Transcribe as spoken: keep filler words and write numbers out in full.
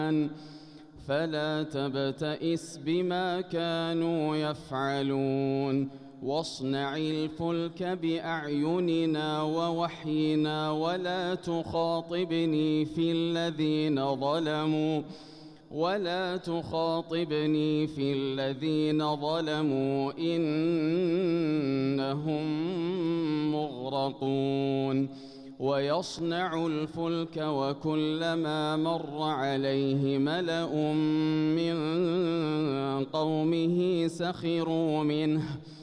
فلا تبتئس بما كانوا يفعلون واصنع الفلك بأعيننا ووحينا ولا تخاطبني في الذين ظلموا ولا تخاطبني في الذين ظلموا إنهم مغرقون ويصنع الفلك وكلما مر عليه ملأ من قومه سخروا منه